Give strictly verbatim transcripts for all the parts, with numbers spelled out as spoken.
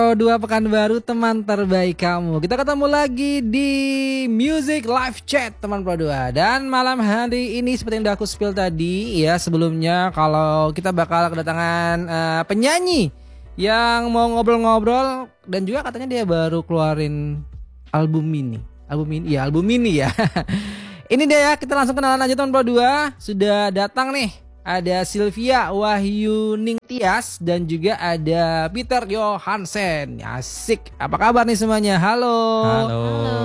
Dua Pekanbaru, teman terbaik kamu. Kita ketemu lagi di Music Live Chat teman Pro dua. Dan malam hari ini seperti yang udah aku spill tadi ya, sebelumnya kalau kita bakal kedatangan uh, penyanyi yang mau ngobrol-ngobrol, dan juga katanya dia baru keluarin album mini. Album mini ya, album mini ya. Ini dia ya, kita langsung kenalan aja teman Pro dua. Sudah datang nih. Ada Sylvia Wahyuning Tias dan juga ada Peter Johansen. Asik. Apa kabar nih semuanya? Halo. Halo.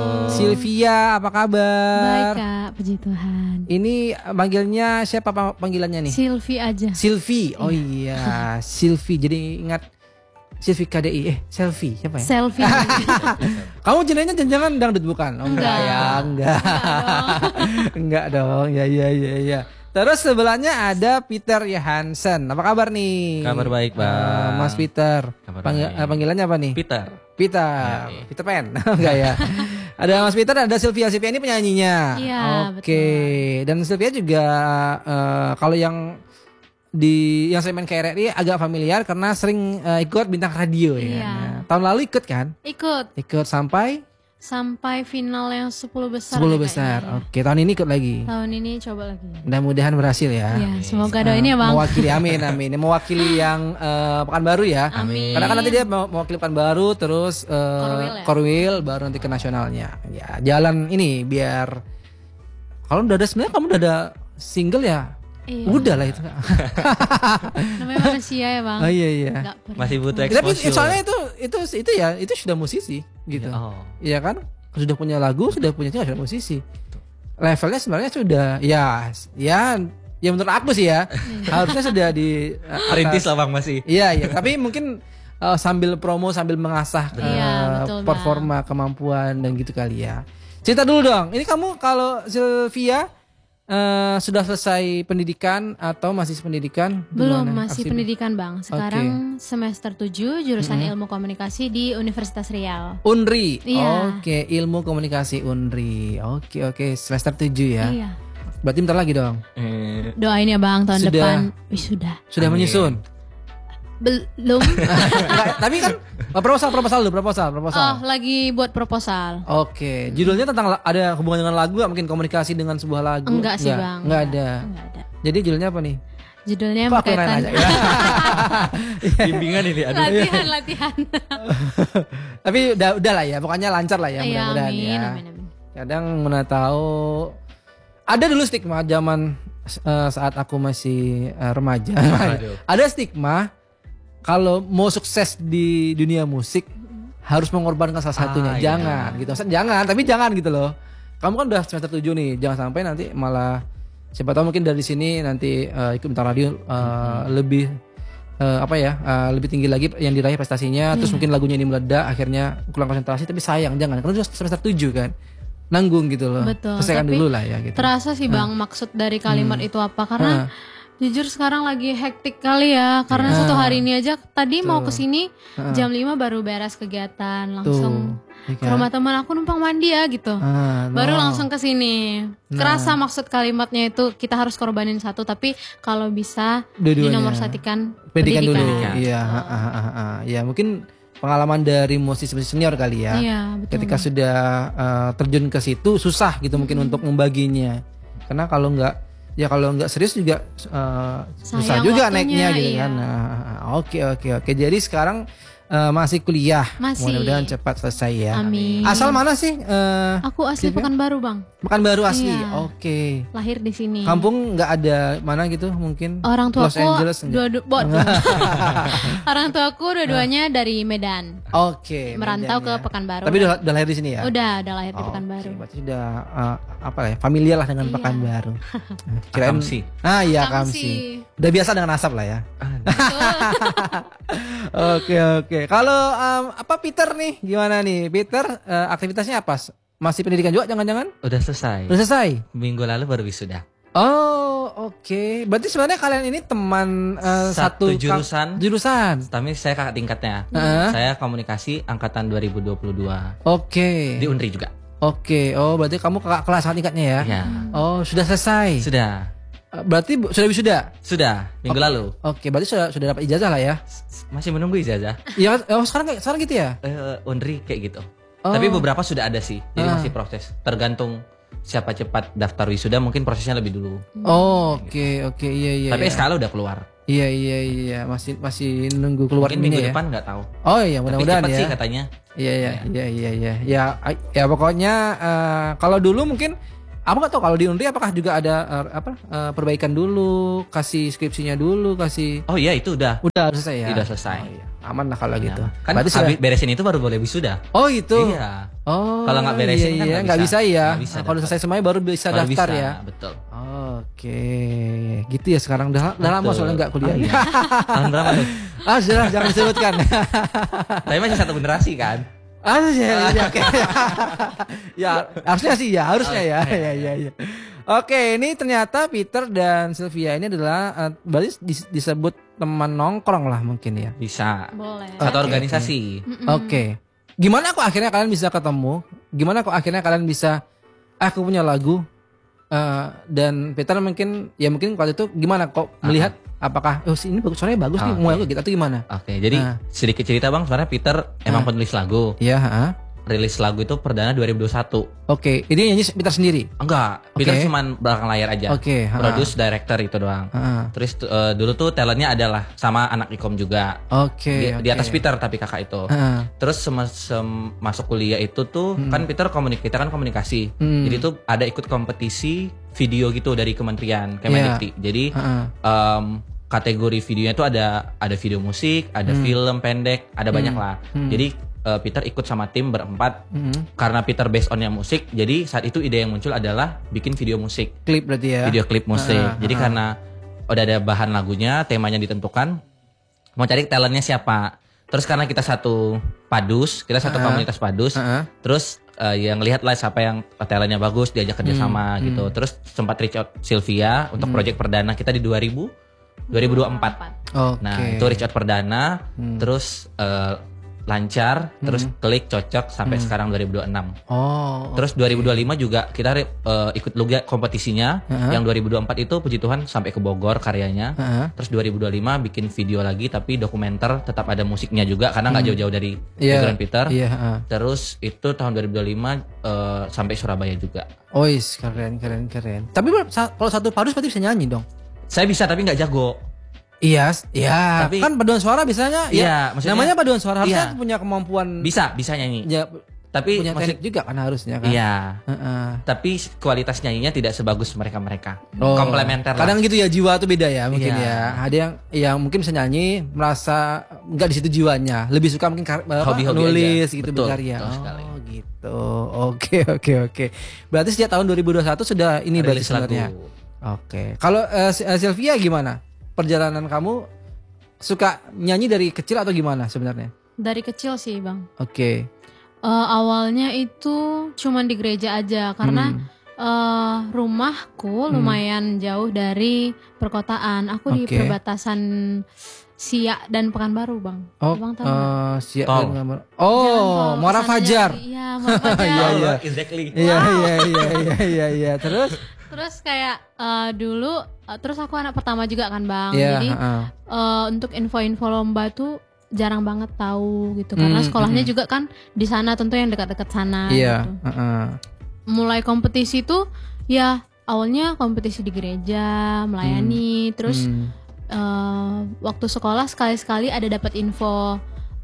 Sylvia, apa kabar? Baik Kak, puji Tuhan. Ini panggilnya siapa panggilannya nih? Sylvie aja. Sylvie. Oh iya, Sylvie. Jadi ingat Sylvie K D I. Eh, Selfie siapa ya? Selfie. Kamu jenengnya jangan dangdut bukan? Oh, enggak, Enggak. ya, enggak. Enggak dong. Ya ya ya ya. Terus sebelahnya ada Peter Johansen. Apa kabar nih? Kabar baik, Bang. Uh, Mas Peter. Kabar Panggil, baik. panggilannya apa nih? Peter. Peter. Ya, iya. Peter Pan. Enggak ya. Ada Mas Peter, ada Sylvia. Sylvia ini penyanyinya. Iya, Oke. Dan Sylvia juga uh, kalau yang di yang segmen K R R I agak familiar karena sering uh, ikut bintang radio ya. Iya. Nah, tahun lalu ikut kan? Ikut Ikut sampai sampai final yang sepuluh besar. sepuluh ya, besar. kayaknya. Oke, tahun ini ikut lagi. Tahun ini coba lagi. Mudah-mudahan berhasil ya. Iya, semoga Uh, doain ya Bang. Mewakili, amin amin. Mewakili yang uh, Pekanbaru ya. Amin. Karena kan nanti dia mau mewakili Pekanbaru, terus uh, Korwil ya? Korwil, baru nanti ke nasionalnya. Ya, jalan ini biar kalau udah ada, sebenarnya kamu udah ada single ya. Iya. Udah lah itu. Namanya manusia ya Bang. Oh iya iya. Nggak perlu. Masih butuh Tapi exposure. soalnya itu itu itu ya itu sudah musisi gitu. Oh. Iya kan? Sudah punya lagu, sudah punya juga sudah musisi. Levelnya sebenarnya sudah ya ya ya menurut aku sih ya harusnya sudah di uh, Perintis atas- lah Bang masih. Iya iya, tapi mungkin uh, sambil promo sambil mengasah uh, Iya, betul, Bang. performa kemampuan dan gitu kali ya. Cerita dulu dong. Ini kamu kalau Sylvia uh, sudah selesai pendidikan atau masih pendidikan? Belum, Gimana? masih Aksi- pendidikan Bang. Sekarang semester tujuh jurusan Ilmu Komunikasi di Universitas Riau. Unri. Iya. Oke, ilmu komunikasi Unri. Oke oke, semester tujuh ya. Iya. Berarti bentar lagi dong. Eh, Doain ya Bang tahun Sudah. depan wisuda. Sudah Amin. menyusun. Belum. Enggak, tapi kan oh, proposal proposal dulu, proposal, proposal. Oh, lagi buat proposal. Oke, judulnya tentang la- ada hubungan dengan lagu gak? Mungkin komunikasi dengan sebuah lagu? Enggak sih Bang. Enggak ada. Enggak ada. Jadi judulnya apa nih? Judulnya yang Kok aku berkaitan nanya aja? Ya. bimbingan ini aduh. latihan latihan. Tapi udah udah lah ya, pokoknya lancar lah ya, Iya, mudah-mudahan amin, ya. amin, amin. Kadang mana tahu ada dulu stigma zaman eh, saat aku masih eh, remaja. Waduh. Ada stigma kalau mau sukses di dunia musik harus mengorbankan salah satunya. Ah, iya. Jangan gitu. Maksudnya jangan, tapi jangan gitu loh. Kamu kan udah semester tujuh nih, jangan sampai nanti malah siapa tahu mungkin dari sini nanti eh, ikut bintang radio eh, lebih eh, apa ya, eh, lebih tinggi lagi yang diraih prestasinya, terus mungkin lagunya ini meledak, akhirnya kurang konsentrasi, tapi sayang jangan. Karena udah semester tujuh kan. Nanggung gitu loh. Betul, Selesaikan tapi dulu lah ya gitu. Terasa sih Bang maksud dari kalimat itu apa? Karena Ah. jujur sekarang lagi hektik kali ya. Karena Iya. satu hari ini aja tadi mau Betul. kesini Ah. jam lima baru beres kegiatan, langsung Iya ke kan? rumah teman aku numpang mandi ya gitu. Ah, Baru no. langsung ke sini. Kerasa maksud kalimatnya itu kita harus korbanin satu, tapi kalau bisa Dua-duanya. dinomorsatikan pendidikan, pendidikan. dulu. Pendidikan. Iya, ah, ah, ah, ah. Ya mungkin pengalaman dari musisi-musisi senior kali ya. Iya, betul. Ketika sudah uh, terjun ke situ susah gitu mungkin untuk membaginya. Karena kalau nggak ya kalau nggak serius juga uh, susah Sayang juga waktunya, naiknya gitu iya. kan. Nah, oke oke oke. Jadi sekarang uh, masih kuliah. Masih. Mudah-mudahan cepat selesai ya. Amin. Asal mana sih? Uh, Aku asli Sylvia? Pekanbaru Bang. Pekanbaru asli. Iya. Oke. Lahir di sini. Kampung nggak ada mana gitu mungkin? Orang Los tuaku Angeles enggak? dua, dua, Orang tuaku dua-duanya dari Medan. Oke. Merantau Medan ke ya. Pekanbaru. Tapi udah, udah lahir di sini ya? Udah, udah lahir di Oke, Pekanbaru. berarti sudah uh, apa ya? Familiar lah dengan Iya. Pekanbaru. Akamsi. Ah iya Akamsi. Kamsi. Udah biasa dengan asap lah ya. Betul. Oke oke. Kalau um, apa Peter nih? Gimana nih? Peter uh, aktivitasnya apa? Masih pendidikan juga jangan-jangan? Udah selesai. Udah selesai? Minggu lalu baru wisuda. Oh, oke. Berarti sebenarnya kalian ini teman uh, Satu satu ka- jurusan. jurusan. Tapi saya kakak tingkatnya. Heeh. Saya komunikasi angkatan dua ribu dua puluh dua. Oke. Di Unri juga. Oke. Oh, berarti kamu kakak kelas tingkatnya ya? Iya. Oh, sudah selesai. Sudah. Berarti bu- sudah wisuda? Sudah, minggu lalu. Oke, berarti sudah sudah dapat ijazah lah ya? Masih menunggu ijazah. Iya, oh, sekarang kayak sekarang gitu ya? Eh, Unri kayak gitu. Oh. Tapi beberapa sudah ada sih. Jadi Ah. masih proses. Tergantung siapa cepat daftar wisuda mungkin prosesnya lebih dulu. Oh, oke, oke, iya iya. Tapi iya. S K L udah keluar. Iya iya iya, masih masih nunggu keluar Mungkin minggu ini ya. depan nggak tahu. Oh iya, Tapi mudah-mudahan cepat ya. sih katanya. Iya iya iya iya iya. Ya ai- ya pokoknya eh, kalau dulu mungkin apa nggak tahu kalau di Unri apakah juga ada eh, apa eh, perbaikan dulu, kasih skripsinya dulu, kasih Oh iya itu udah. udah selesai ya. Udah selesai. Oh, iya. Aman lah kalau Iya. gitu. Kan Berarti habis sudah- beresin itu baru boleh wisuda. Oh itu. Iya. Oh. Kalau nggak beresin iya, kan iya. nggak nggak bisa, bisa. ya. Nggak bisa Nah, kalau daftar. selesai semuanya baru bisa Baru daftar bisa, ya. Betul. Oke, gitu ya sekarang udah, udah lama Betul. soalnya nggak kuliah. Oh, iya. Tahun berapa tuh? Ah sudah jangan disebutkan. Tapi masih satu generasi kan? Ah ya, ya, oke. Ya harusnya sih ya, harusnya ya. Oke. Ya ya ya. Oke, ini ternyata Peter dan Sylvia ini adalah uh, berarti dis- disebut teman nongkrong lah mungkin ya. Bisa. Boleh. Satu Oke, organisasi. Mm-mm. Oke. Gimana kok akhirnya kalian bisa ketemu? Gimana kok akhirnya kalian bisa "Ah, aku punya lagu eh, dan Peter mungkin ya mungkin waktu itu gimana kok melihat apakah oh si ini bagus suaranya bagus nih Oke. mau lagu gitu atau gimana? Oke, jadi Ah. sedikit cerita Bang, sebenarnya Peter emang Ah. penulis lagu. Iya, heeh. Rilis lagu itu perdana dua ribu dua puluh satu. Oke, ini nyanyi Peter sendiri. Enggak, Oke. Peter cuman belakang layar aja. Oke, ha. Produce, director itu doang. Heeh. Terus eh, dulu tuh talentnya adalah sama anak Ikom juga. Oke, Di, di oke. atas Peter tapi kakak itu. Heeh. Terus sem- sem- masuk kuliah itu tuh kan Peter komunik kita kan komunikasi. Hmm. Jadi tuh ada ikut kompetisi video gitu dari kementerian Iya. Kemendikti. Jadi Heeh. em, kategori videonya itu ada ada video musik, ada film pendek, ada banyak lah. Jadi eh, Peter ikut sama tim berempat. Hmm. Karena Peter based onnya musik, jadi saat itu ide yang muncul adalah bikin video musik, Klip berarti ya. video klip musik. Ah, Jadi ah. karena udah ada bahan lagunya, temanya ditentukan, mau cari talentnya siapa. Terus karena kita satu padus, kita satu Ah. komunitas padus, Heeh. terus eh, yang lihat lah siapa yang talentnya bagus, diajak kerjasama Hmm, gitu. Terus sempat reach out Sylvia untuk project perdana kita di dua ribu dua ribu dua puluh empat. Oke. Nah itu reach out perdana, terus eh, lancar, terus klik cocok sampai sekarang dua ribu dua puluh enam. Oh. Terus dua ribu dua puluh lima juga kita eh, ikut juga kompetisinya. Heeh. Yang dua ribu dua puluh empat itu puji Tuhan sampai ke Bogor karyanya. Heeh. Terus dua ribu dua puluh lima bikin video lagi tapi dokumenter, tetap ada musiknya juga karena nggak jauh-jauh dari Iya. background Peter. Iya, heeh. Terus itu tahun dua ribu dua puluh lima eh, sampai Surabaya juga. Ois, keren keren keren. Tapi ber- sa- kalau satu padus berarti bisa nyanyi dong. Saya bisa tapi nggak jago. Iya, iya. Tapi- Kan paduan suara biasanya Iya, ya, maksudnya- namanya paduan suara harusnya Iya. punya kemampuan Bisa, bisa nyanyi. ya, Tapi punya teknik maksud juga kan harusnya kan. iya. Heeh. Tapi kualitas nyanyinya tidak sebagus mereka-mereka. Oh, Komplementer lah. kadang gitu ya jiwa tuh beda ya mungkin Iya. ya. Ada yang yang mungkin bisa nyanyi merasa nggak di situ jiwanya, lebih suka mungkin kar- apa, Hobi-hobi nulis aja. gitu Betul, berkarya. betul Oh sekali. gitu. Oke oke oke. Berarti sejak tahun dua ribu dua puluh satu sudah ini berarti Rilis lagu. sebenarnya. Oke. Kalau eh, Si- eh, Sylvia gimana? Perjalanan kamu suka nyanyi dari kecil atau gimana sebenarnya? Dari kecil sih bang. Oke. Eh, awalnya itu cuman di gereja aja karena Hmm. eh, rumahku lumayan jauh dari perkotaan. Aku di Oke. perbatasan Siak dan Pekanbaru bang. Oh, Bang tahu nggak? eh, siap Tol. dan gambar. Jalan tol, Oh, Muara kesananya- Fajar. Iya, Muara Fajar. Iya, iya. exactly. Iya iya iya iya iya iya. Terus Terus kayak eh, dulu, eh, terus aku anak pertama juga kan bang. Iya, Jadi heeh. eh, untuk info-info lomba tuh jarang banget tahu gitu. Karena Hmm, sekolahnya hmm. juga kan di sana tentu yang dekat-dekat sana. Iya, Gitu. heeh. Mulai kompetisi tuh ya awalnya kompetisi di gereja, melayani. Terus Hmm. eh, waktu sekolah sekali-sekali ada dapat info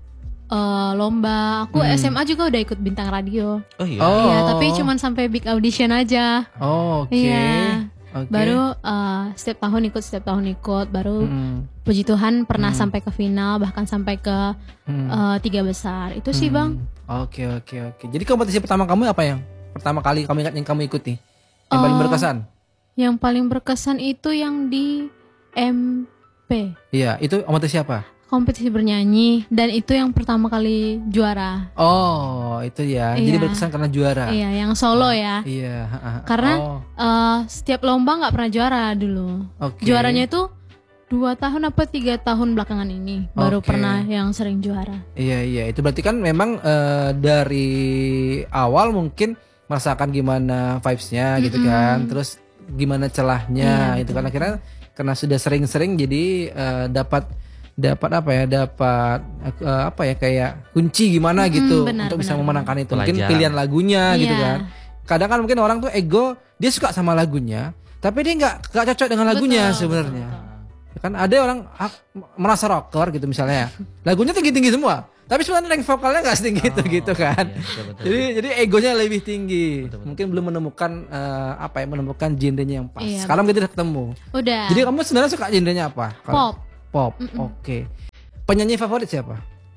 eh, lomba. Aku Hmm. S M A juga udah ikut bintang radio. Oh iya. Oh. Iya, tapi cuman sampai big audition aja. Oh, oke. Iya. Oke. Baru eh, setiap tahun ikut, setiap tahun ikut. Baru Hmm. puji Tuhan pernah sampai ke final, bahkan sampai ke Hmm. eh, tiga besar. Itu sih bang. Oke, oke, oke. Jadi kompetisi pertama kamu apa yang pertama kali kamu ingat yang kamu ikuti? Yang paling Oh. berkesan? Yang paling berkesan itu yang di M P, Iya, itu kompetisi apa? kompetisi bernyanyi, dan itu yang pertama kali juara. Oh, itu ya. Jadi Iya. berkesan karena juara. Iya, yang solo ya. Iya, ha, ha. Karena Oh, eh, setiap lomba nggak pernah juara dulu. oke. Juaranya itu dua tahun apa tiga tahun belakangan ini baru Oke. pernah yang sering juara. Iya, iya. Itu berarti kan memang eh, dari awal mungkin merasakan gimana vibes-nya gitu kan. Terus gimana celahnya Iya, itu betul. kan akhirnya karena sudah sering-sering jadi eh, dapat dapat apa ya dapat eh, apa ya kayak kunci gimana Mm-mm, gitu benar, untuk bisa benar, memenangkan itu mungkin Pelajaran. pilihan lagunya gitu Iya. kan. Kadang kan mungkin orang tuh ego dia suka sama lagunya tapi dia nggak nggak cocok dengan lagunya Betul, sebenarnya. betul, Ya kan ada orang ah, merasa rocker gitu misalnya lagunya tinggi-tinggi semua tapi sebenarnya rank vokalnya nggak setinggi itu gitu kan. Iya, betul, betul. Jadi jadi egonya lebih tinggi. Betul, betul. Mungkin belum menemukan eh, apa ya menemukan genrenya yang pas. Iya, Sekarang kita udah ketemu. Udah. Jadi kamu sebenarnya suka genrenya apa? Kalau- Pop. Pop. Oke. Penyanyi favorit siapa?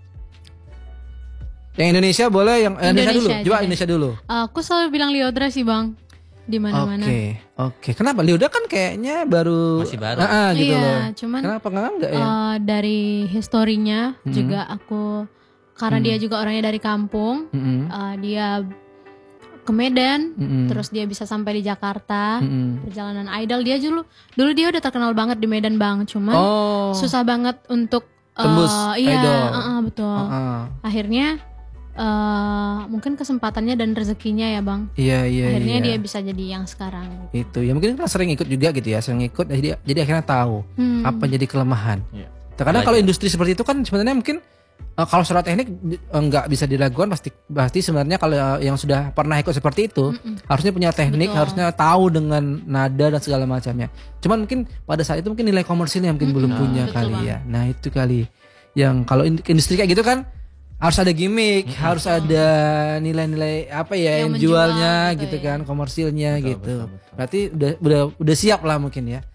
Yang Indonesia boleh, yang eh, Indonesia, dulu. Indonesia Coba aja deh. Indonesia dulu. Aku selalu bilang Lyodra sih bang, di mana-mana. Oke. Oke. Kenapa? Lyodra kan kayaknya baru Masih baru. Ah, ah, gitu Iya, loh. cuman Kenapa enggak enggak ya? eh, dari historinya Hmm. juga aku, karena dia juga orangnya dari kampung, Mm-mm. eh, dia ke Medan, Mm-mm. terus dia bisa sampai di Jakarta, Mm-mm. perjalanan idol dia dulu, dulu dia udah terkenal banget di Medan bang, cuman Oh. susah banget untuk eh, Tembus iya, idol. uh-uh, betul. Ah, ah. Akhirnya eh, mungkin kesempatannya dan rezekinya ya bang. Iya, iya, Akhirnya iya. dia bisa jadi yang sekarang. Itu ya mungkin kan sering ikut juga gitu ya, sering ikut jadi jadi akhirnya tahu Hmm. apa yang jadi kelemahan. Iya. Terkadang Belajar. kalau industri seperti itu kan sebenarnya mungkin eh, kalau secara teknik di- eh, nggak bisa dilakukan pasti pasti sebenarnya kalau eh, yang sudah pernah ikut seperti itu harusnya punya teknik, Betul. harusnya tahu dengan nada dan segala macamnya. Cuman mungkin pada saat itu mungkin nilai komersilnya mungkin belum punya betul, kali Bang. ya. Nah, itu kali yang kalau in- industri kayak gitu kan harus ada gimmick, harus ada nilai-nilai apa ya yang, Yang menjual jualnya gitu gitu ya. kan, komersilnya Betul, gitu. betul, betul. Berarti udah udah udah siap lah mungkin ya.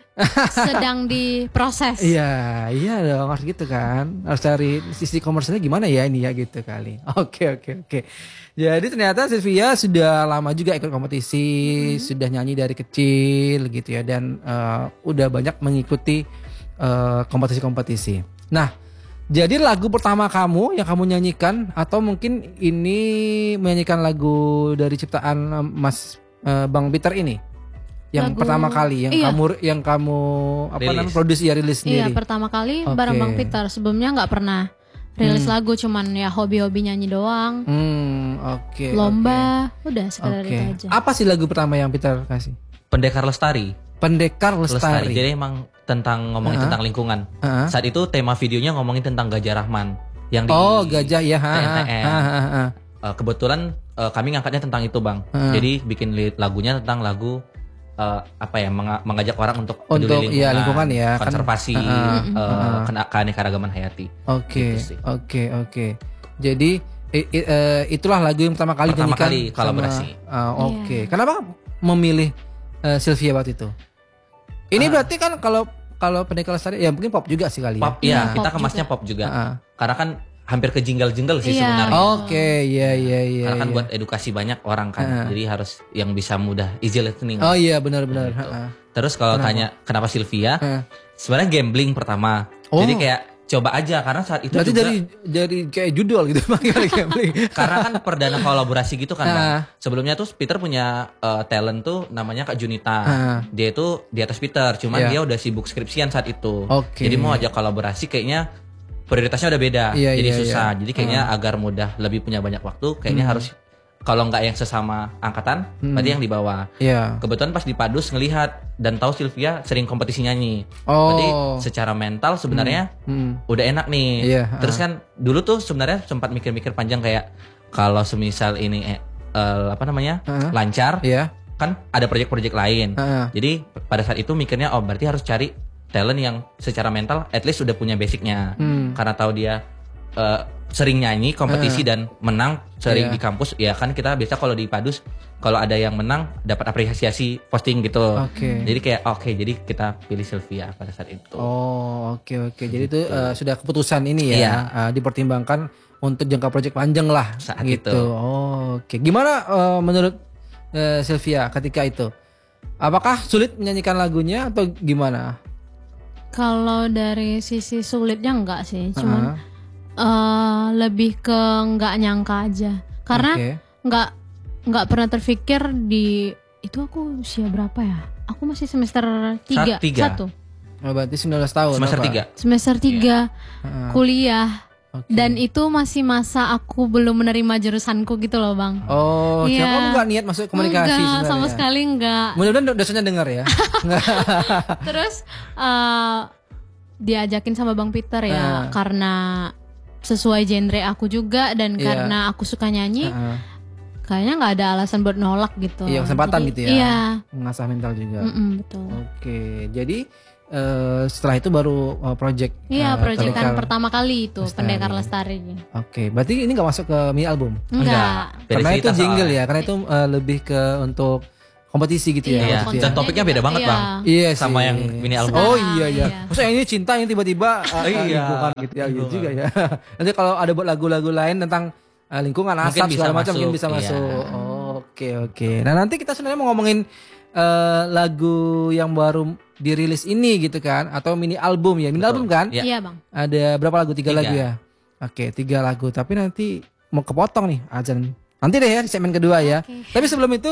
Sedang diproses. Iya, iya dong harus gitu kan. Harus cari sisi komersialnya gimana ya ini ya gitu kali. Oke, oke, oke. Jadi ternyata Sylvia sudah lama juga ikut kompetisi, sudah nyanyi dari kecil gitu ya dan eh, udah banyak mengikuti eh, kompetisi-kompetisi. Nah, jadi lagu pertama kamu yang kamu nyanyikan atau mungkin ini menyanyikan lagu dari ciptaan eh, Mas eh, Bang Peter ini? Yang Lagu- pertama kali yang iya. kamu yang kamu apa Rilis. namanya produksi ya rilis Iya sendiri. pertama kali Oke. bareng Bang Peter. Sebelumnya nggak pernah rilis lagu, cuman ya hobi-hobi nyanyi doang. Hmm, oke. Lomba, udah Oke. sekedar Oke. itu aja. Apa sih lagu pertama yang Peter kasih? Pendekar Lestari. Pendekar Lestari. Lestari. Jadi emang tentang ngomongin Uh-huh. tentang lingkungan. Uh-huh. Saat itu tema videonya ngomongin tentang Gajah Rahman yang di Oh, gajah ya. Ha, T N T ha, N. ha, ha, ha. Eh, kebetulan eh, kami ngangkatnya tentang itu, Bang. Uh-huh. Jadi bikin li- lagunya tentang lagu eh, apa ya menga- mengajak orang untuk Untuk, peduli iya, lingkungan ya, kan. konservasi, Uh-uh. eh, Uh-uh. kena- keanekaragaman hayati. Oke. Gitu sih. Oke, oke. Jadi i- i- eh, itulah lagu yang pertama kali Pertama dinyanyikan kali sama- kolaborasi. Ah, oke. Iya. Kenapa memilih eh, Sylvia waktu itu? Ini Ah. berarti kan kalau kalau Pendekar Lestari ya mungkin pop juga sih kali ya. Pop, Iya, ya, pop kita kemasnya juga. pop juga. Ah. Karena kan hampir ke jingle-jingle sih Iya. sebenarnya. Oke, iya iya iya. Karena kan iya. buat edukasi banyak orang kan. Ah. Jadi harus yang bisa mudah easy listening. Oh iya benar-benar. Gitu. Ha, ha. Terus kalau Kenapa? tanya kenapa Sylvia? Ha. Sebenarnya gambling pertama. Oh. Jadi kayak coba aja karena saat itu Berarti juga dari dari kayak judul gitu panggil gambling. karena kan perdana kolaborasi gitu kan, Bang. Ah. Sebelumnya tuh Peter punya eh, talent tuh namanya Kak Junita. Ah. Dia itu di atas Peter, cuman Iya. dia udah sibuk skripsian saat itu. Oke. Jadi mau ajak kolaborasi kayaknya prioritasnya udah beda. Iya, Jadi iya, susah. iya. Jadi kayaknya agar mudah lebih punya banyak waktu, kayaknya Hmm. harus kalau nggak yang sesama angkatan, Hmm. berarti yang di bawah. Iya. Kebetulan pas di Padus ngelihat dan tahu Sylvia sering kompetisi nyanyi. Oh. Berarti secara mental sebenarnya Hmm. udah enak nih. Iya, Terus kan dulu tuh sebenarnya sempat mikir-mikir panjang kayak kalau semisal ini eh, eh, apa namanya Heeh. lancar, Iya. kan ada proyek-proyek lain. Heeh. Jadi pada saat itu mikirnya oh berarti harus cari talent yang secara mental at least udah punya basicnya. Hmm. Karena tahu dia eh, sering nyanyi kompetisi dan menang sering Iya. di kampus, ya kan kita biasa kalau di Padus kalau ada yang menang dapat apresiasi posting gitu. Oke. Jadi kayak oke jadi kita pilih Sylvia pada saat itu. Oh, oke oke. Jadi itu eh, sudah keputusan ini ya, Iya. eh, dipertimbangkan untuk jangka proyek panjang lah Saat gitu. itu. Oh, oke. Gimana eh, menurut eh, Sylvia ketika itu? Apakah sulit menyanyikan lagunya atau gimana? Kalau dari sisi sulitnya enggak sih, cuman Heeh. eh, lebih ke nggak nyangka aja. Karena Oke. nggak nggak pernah terpikir di itu aku usia berapa ya? Aku masih semester tiga, tiga. satu Oh, berarti sembilan belas tahun. Semester apa? tiga. semester tiga Heeh. kuliah. Oke. Dan itu masih masa aku belum menerima jurusanku gitu loh bang. Oh, Iya. siapa kamu nggak niat masuk komunikasi Enggak, sebenarnya? sama sekali enggak. Mudah-mudahan dosennya dengar ya. Nggak. Terus eh, diajakin sama Bang Peter ya Ah. karena sesuai genre aku juga dan Iya. karena aku suka nyanyi. Heeh. Kayaknya nggak ada alasan buat nolak gitu. Iya, kesempatan Jadi, gitu ya. Iya, Mengasah mental juga. mm-mm, betul. Oke, jadi eh, setelah itu baru eh, project. Iya, eh, proyekan Pendekar. pertama kali itu Lestari. Pendekar Lestari. Oke, berarti ini nggak masuk ke mini album? Enggak. Beda Karena itu cerita jingle soalnya. ya, karena itu eh, lebih ke untuk kompetisi gitu ya. Iya, Iya, maksudnya. dan topiknya beda banget Iya. bang. Iya Sama sih. yang mini album. Oh Sekarang, iya iya. iya. Maksudnya ini cinta yang tiba-tiba uh, Iya. lingkungan gitu ya, gitu Lingkungan. juga ya. Nanti kalau ada buat lagu-lagu lain tentang uh, lingkungan Mungkin asap bisa segala macam mungkin masuk, bisa iya. masuk. Oke oke. Nah nanti kita sebenarnya mau ngomongin uh, lagu yang baru dirilis ini gitu kan, atau mini album ya, mini Betul. album kan? Iya. Iya bang. Ada berapa lagu? Tiga, Tiga. lagu ya. Oke tiga lagu. Tapi nanti mau kepotong nih azan. Nanti deh ya di segmen kedua ya. Oke. Tapi sebelum itu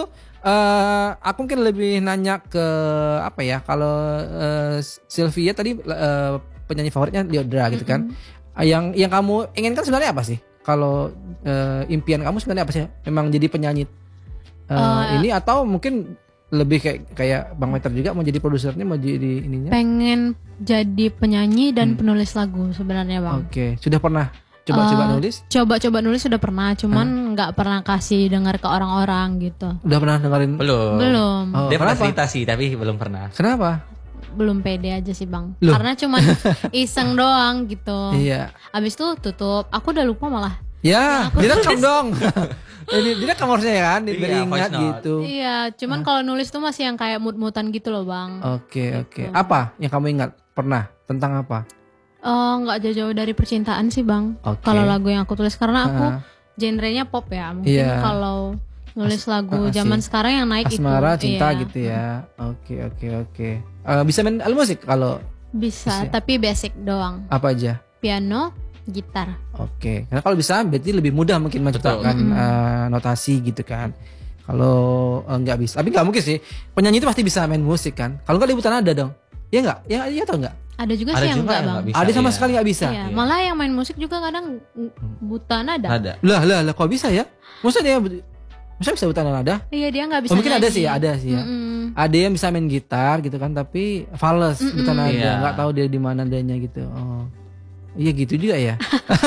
eh aku mungkin lebih nanya ke apa ya? Kalau eh, Sylvia tadi eh, penyanyi favoritnya Lyodra gitu kan. Yang yang kamu inginkan sebenarnya apa sih? Kalau eh, impian kamu sebenarnya apa sih? Memang jadi penyanyi eh, Eh, ini atau mungkin lebih kayak kayak Bang Meter juga mau jadi produsernya, mau jadi ininya? Pengen jadi penyanyi dan Hmm. penulis lagu sebenarnya bang. Oke, sudah pernah coba-coba Eh, nulis? Coba-coba nulis sudah pernah, cuman nggak pernah kasih dengar ke orang-orang gitu. Udah pernah dengerin? Belum. Belum, Oh, Dia pernah kenapa? cerita sih tapi belum pernah. Kenapa? belum pede aja sih bang. Loh. Karena cuman iseng doang gitu. Iya. Abis itu tutup, aku udah lupa malah. Ya, aku direkam tulis. dong. Ini direkam harusnya ya kan, Iya, diberingat voice note. gitu. Iya, cuman kalau nulis tuh masih yang kayak mut-mutan gitu loh bang. Oke, oke. Gitu. Apa yang kamu ingat? Pernah tentang apa? Oh, nggak jauh-jauh dari percintaan sih bang. Oke. Kalau lagu yang aku tulis karena aku Ah. genrenya pop ya. Mungkin Iya. kalau nulis As- lagu ah, zaman sih. sekarang yang naik itu. Asmara, cinta iya. gitu ya. Oke, oke, oke. Eh, bisa main alat musik kalau Bisa, Bisa. tapi basic doang. apa aja? Piano, gitar. Oke. Karena kalau bisa berarti lebih mudah mungkin menciptakan Betul. eh, notasi gitu kan. Kalau eh, nggak bisa, tapi nggak mungkin sih. Penyanyi itu pasti bisa main musik kan. Kalau nggak di hutan ada dong. Iya nggak? Ya, iya atau nggak? Ada juga Ada sih yang juga enggak yang bang. nggak bisa. Ada sama iya. sekali nggak bisa. Iya, Iya. malah yang main musik juga kadang mm, buta nada. Ada. Lah, lah, lah, kok bisa ya? Maksudnya dia, maksudnya bisa hutan nada? Iya, dia nggak bisa. Oh, mungkin ada nyanyi. sih, ada sih ya. Mm-mm. Ada yang bisa main gitar gitu kan, tapi fals Mm-mm. bukan nada, Iya. nggak tahu dia di mana adanya gitu. Oh, iya gitu juga ya.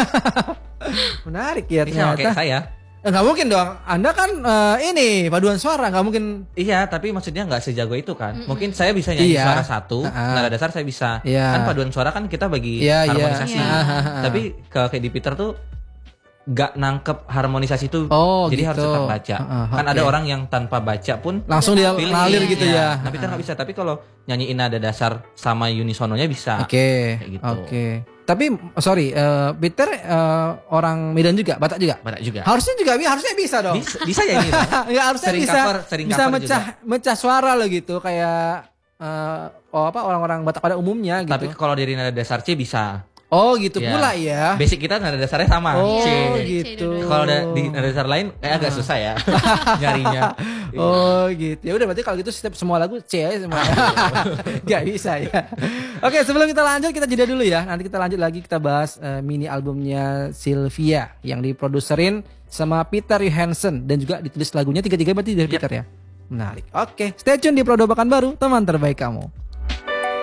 Menarik ya Ini sama kayak ternyata. saya. Eh, nggak mungkin dong. Anda kan eh, ini paduan suara, nggak mungkin. Iya, tapi maksudnya nggak sejago itu kan. Mungkin saya bisa nyanyi Iya. suara satu, Heeh. nada dasar saya bisa. Iya. Kan paduan suara kan kita bagi Iya, iya. harmonisasi. Iya. Tapi kalau kayak di Peter tuh nggak nangkep harmonisasi itu. Oh, jadi gitu. harus tetap baca. Heeh, Kan oke. ada orang yang tanpa baca pun Langsung dia feeling. ngalir gitu Iya. ya. Nah, Peter nggak bisa. Tapi kalau nyanyiin nada dasar sama unisononya bisa. Oke, Kayak gitu. oke. Tapi oh, sorry, eh, Peter eh, orang Medan juga, Batak juga. Badak juga. Harusnya juga, harusnya bisa dong. Bisa, bisa ya ini. Bang? Nggak, harusnya Sering bisa cover, sering bisa cover mecah mecah suara lo gitu kayak eh, oh apa orang-orang Batak pada umumnya gitu. Tapi kalau dari nada dasar C bisa. Oh gitu Iya. pula ya. Basic kita nada dasarnya sama. Oh C. gitu. Kalau ada di nada dasar lain kayak agak susah ya nyarinya. Oh gitu. Ya udah berarti kalau gitu setiap semua lagu C aja semua. Gak bisa ya. Oke, sebelum kita lanjut kita jeda dulu ya. Nanti kita lanjut lagi kita bahas eh, mini albumnya Sylvia yang diproduserin sama Peter Johansson dan juga ditulis lagunya tiga-tiga berarti dari Yep. Peter ya. Menarik. Oke, stay tune di Prodo Bakan Baru, teman terbaik kamu.